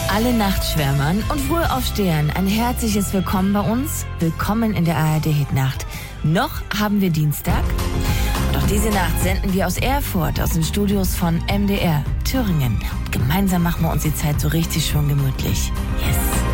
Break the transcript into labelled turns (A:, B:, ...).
A: Alle Nachtschwärmern und Frühaufstehern ein herzliches Willkommen bei uns. Willkommen in der ARD-Hitnacht. Noch haben wir Dienstag. Doch diese Nacht senden wir aus Erfurt, aus den Studios von MDR Thüringen. Und gemeinsam machen wir uns die Zeit so richtig schön gemütlich. Yes.